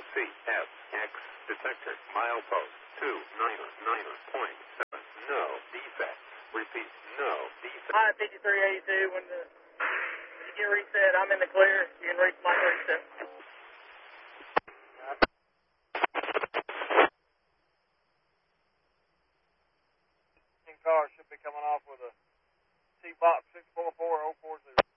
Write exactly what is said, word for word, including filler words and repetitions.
C F X detector milepost two nine nine point seven. No defects. Repeat, no defects. Hi, fifty-three eighty-two. When the when you get reset, I'm in the clear. You can reach my reset. Car should be coming off with a T-Box six four four oh four zero.